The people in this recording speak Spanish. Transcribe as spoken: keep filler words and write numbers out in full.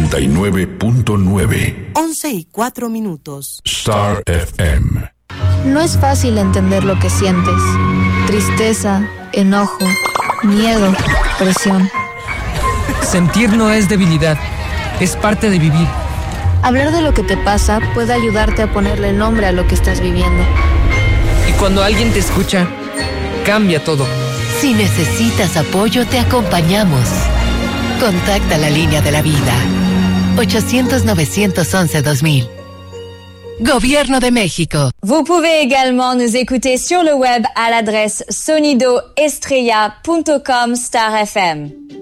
noventa y nueve punto nueve. once y cuatro minutos. Star F M. No es fácil entender lo que sientes. Tristeza, enojo, miedo, presión. Sentir no es debilidad, es parte de vivir. Hablar de lo que te pasa puede ayudarte a ponerle nombre a lo que estás viviendo. Y cuando alguien te escucha, cambia todo. Si necesitas apoyo, te acompañamos. Contacta la línea de la vida. ochocientos, novecientos once, dos mil. Gobierno de México. Vous pouvez également nous écouter sur le web à l'adresse sonido estrella punto com Star F M.